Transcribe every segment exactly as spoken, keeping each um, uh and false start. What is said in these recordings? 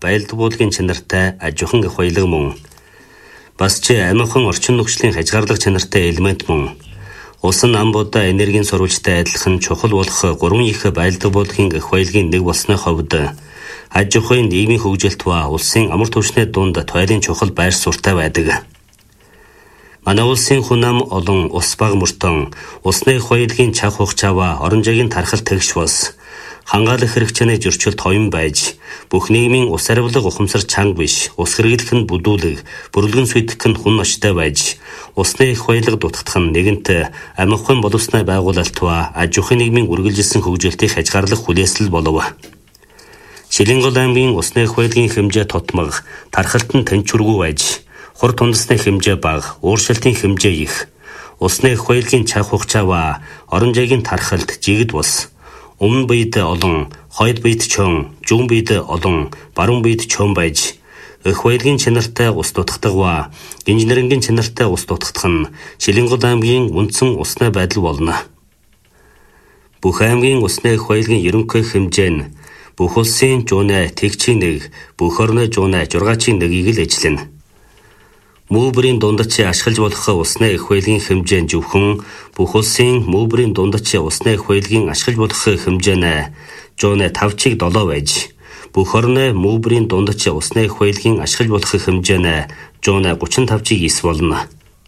баялаг буулгын чанартай аж ахуйн их баялаг мөн. Бас ч амархан орчин нөхцөлийн хязгаарлах чанартай элемент мөн. Улс нь ам будаа энергийн сурвалжтай адилхан чухал болох гурван их баялаг буулгын их баялагын нэг болсны хувьд аж ахуйн нийгмийн хөгжилт ба улсын амар түвшний дунд туйлын чухал байр суурьтай байдаг. Манай улсын хүн ам олон ус баг мөртөн усны их баялагын чаг хугацаа орон зайгийн тархалт тэгш бас хангаалах хэрэгцээний зөрчил тоон байж бүх нийгмийн ус арвилга ухамсар чанга биш ус хэрэглэх нь бүдүүлэг бүрэлдэн сүйтгэх нь хүн очтой байж усны их баялаг дутагдах нь нэгэнт амь ахуйн боловсны байгуулалт ба аж ахуйн нийгмийн үргэлжилсэн хөгжилтийг хязгаарлах хүлээсэл болов. Шилэнгол аймгийн усны их баялагын хэмжээ тотмог тархалт нь тэнцвэргүй байж хур тундасны хэмжээ бага өөрчлөлтийн хэмжээ их усны их баялагын чаг хугацаа ба орон зайгийн тархалт жигд бус өмнө бид олон, хойд бид чон, зүүн бид олон, баруун бид чон байж их баялагын чанартай ус дутагдах ба инженерингийн чанартай ус дутагдах нь Шилэнгол аймгийн үндсэн усны байдал болно. Бүх аймгийн усны их баялагын ерөнхий хэмжээ нь бүх улсын жуунай тэгчийн нэг, бүх орны жуунай жургаачийн нэгийг л эзлэнэ. Мөбрийн дундаж ашиглаж болох усны их баялагын хэмжээ нь зөвхөн бүх улсын мөбрийн дундаж усны их баялагын ашиглаж болох хэмжээ нь жуунай тавчиг долоо байж бүх орны мөбрийн дундаж усны их баялагын ашиглаж болох хэмжээ нь жуунай гучин тавчиг ис болно.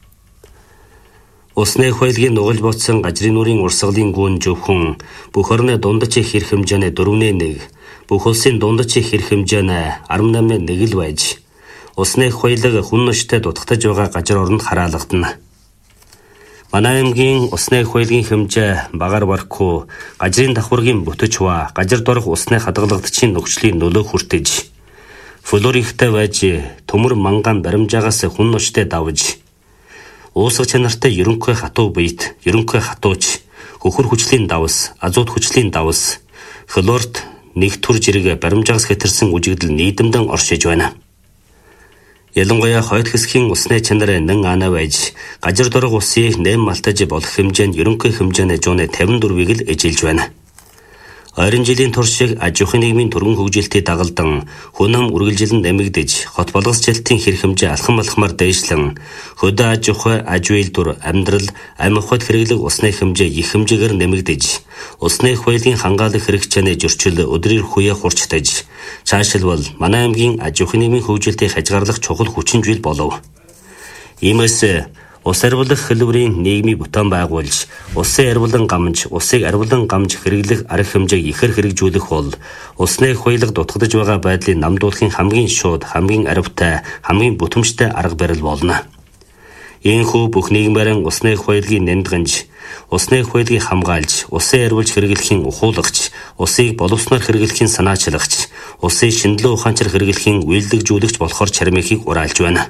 Усны их баялагын нугалж ботсон гажрын нүрийн урсгалын гүн зөвхөн бүх орны дундаж хэр хэмжээ нь дөрвөн нэг, бүх улсын дундаж хэр хэмжээ нь арван намын нэг л байж усны их баялаг хүн нөштэй дутагдаж байгаа газар оронд хараалгадана. Манай аймгийн усны их баялагын хэмжээ багаар барахгүй газрын давхаргийн бүтэч ба газар дорох усны хадгалагчийн нөхцөлийн нөлөө хүртэж флор ихтэй байж төмөр манган баримжаагаас хүн нөштэй давж уусга чанартай ерөнхий хатуу биет ерөнхий хатууч хөхөр хүчлийн давс азот хүчлийн давс флорт нэг төр зэрэг баримжаагаас хэтэрсэн үжигдэл нийдэмдэн оршиж байна. Ялангуяа хойд хэсгийн усны чанар нэн ана байж газар дорох усыг нэм малтаж болох хэмжээнд ерөнхий хэмжээний жууны тавин дөрвийг л эжилж байна. Ойрын жилийн туршиг аж ахуйн нийгмийн төргөн хөгжилтийг дагалдан хүн ам үргэлжилэн нэмэгдэж хот болгосчлтын хэр хэмжээ алхам алхмаар дээшлэн хөдөө аж ахуй аж үйлдвэр амьдрал амь ахуйд хэрэглэх усны хэмжээ их хэмжээгээр нэмэгдэж усны их баялагын хангаалах хэрэгцээний зөрчил өдрийн хүя хурцтаж цаашилбал манай аймгийн аж ахуйн нийгмийн хөгжилтийг хязгаарлах чухал хүчин зүйл болов. Иймээс ус арвилах хэлбэрийн нийгмийн бүтээн байгуулж, усын арвилан гамж, усыг арвилан гамж хэрэглэх арга хэмжээг ихэр хэрэгжүүлэх бол усны их баялаг дутагдж байгаа байдлыг намдуулахын хамгийн шууд, хамгийн аривтай, хамгийн бүтэмжтэй арга барил болно. Ийхүү бүх нийгмийн усны их баялагын нэмдгэнж, усны их баялагыг хамгаалж, усын арвилж хэрэглэхийн ухуулагч, усыг боловсноор хэрэглэхийн санаачлагч, усын шинжилгээ ухаанчаар хэрэглэхийн үйлдвэрлэгжүүлэгч болохоор чармихийг ураалж байна.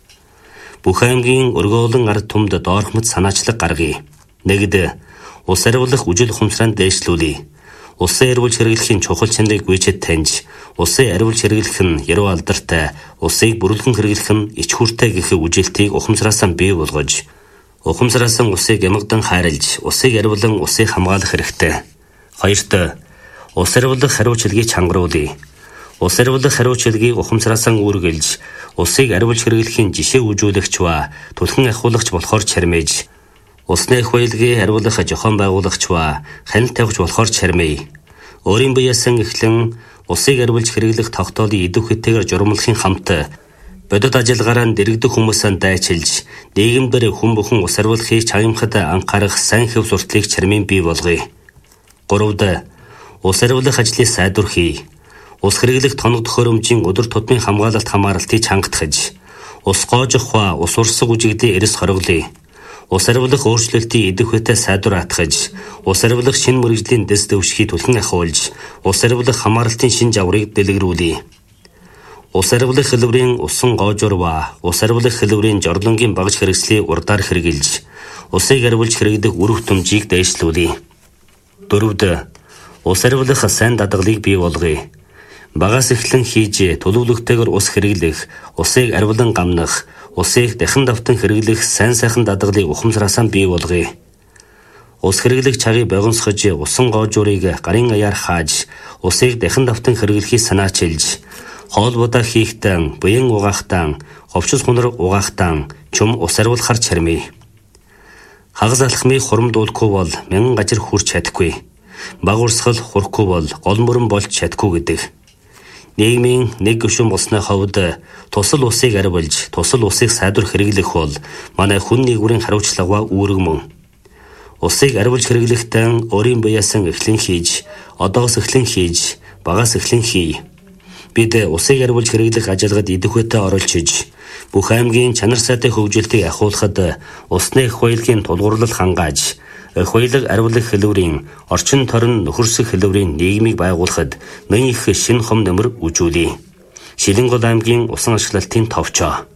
Бүх аймгийн өргөөлөн ард түмд доорх мэт санаачлаг гаргая. Нэгд ус арвилах үжил ухамсараа дээшлүүлье. Усын арвилж хэрэглэхийн чухал чанарыг гүйцэд таньж, усын арвилж хэрэглэх нь яруу алдартай, усыг бүрэлдэн хэрэглэх нь ич хүртэй гэх үжилтийг ухамсараасаа бий болгож, ухамсараасаа усыг ямагдан хайрлж, усыг арвилан усыг хамгаалах хэрэгтэй. Хоёрт ус арвилах хариуцлагыг чангаруулъя. Ус арвилах хариуцлагыг ухамсараасаа үргэлж, усыг арвилж хэрэглэхийн жишээ үзүүлэгч ба түлхэн ахиулагч болохоор чармиж, усны их баялагыг арвилах зохион байгуулагч ба хяналт тавьж болохоор чармий. Өөрийн биеэсэн эхлэн усыг арвилж хэрэглэх тогтоолын идэв хэтээр журмлахын хамт бодит ажиллагаараа дэрэгдэх хүмүүсээ дайчилж, нийгэмдэр хүн бүхэн ус арвилахыг чагнамхад анхаарах сайн хэв сурталыг чармийн бий болгоё. Гуравд ус арвилах ажлыг сайдвархий. Ус хэрэглэх тоног төхөөрөмжийн өдөр тутмын хамгаалалт хамааралтыг чангатгаж, ус гоожих ба ус урсгал үжигдээ эрэс хориглоё. Ус арвилах өөрчлөлтийн идэв хэтэ сайдвар атгаж, ус арвилах шинэ мэргэжлийн дэс дэвшгийг түлхэн ахиулж, ус арвилах хамаарлалтын шинэ жаврыг дэлгэрүүлье. Ус арвилах хэлбэрийн усан гоожор ба ус арвилах хэлбэрийн жорлонгийн багж хэрэгслийг урдаар хэрэгжилж, усыг арвилж хэрэглэх үр хөтөмжийг дээшлүүлье. Дөрөвд ус арвилах сайн дадгалыг бий болгоё. Багаас эхлэн хийж төлөвлөгтэйгээр ус хэрэглэх, усыг арвилан гамнах, усыг дахин давтан хэрэглэх сайн сайхан дадгалыг ухамсараасаа бий болгоё. Ус хэрэглэх цагийг богиносгож, усан гоожурыг гарын аяар хааж, усыг дахин давтан хэрэглэхийг санаачилж, хоолбудаа хийхтэн, буян угаахтан, ховчос хунар угаахтан, чум ус ариулахар чармий. Хагас алхмыг хурамдуулахгүй бол мянган гажир хүрч чадахгүй. Баг урсгал хурахгүй бол гол мөрөн болж чадахгүй гэдэг. Нийгмийн нэг гүшүүн болсны хувьд тусал усыг арвилж, тусал усыг сайдвар хэрэглэх бол манай хүн нэгүрийн хариуцлагаа үүрэг мөн. Усыг арвилж хэрэглэхдээ өөрийн буяасан эхлэн хийж, одоос эхлэн хийж, багаас эхлэн хий. Бид усыг арвилж хэрэглэх ажилгад идэвхтэй оролцож, бүх аймгийн чанар сайтай хөгжилтийг ахиулахад усны эх баялагын тулгуурлал хангааж, эх баялаг арвилах хэлбэрийн орчин торин нөхөрсөх хэлбэрийн нийгмийг байгуулахад нэн их шинэ хом нэмэр үжүүлье. Шилэнгол аймгийн усан ашиглалтын товчоо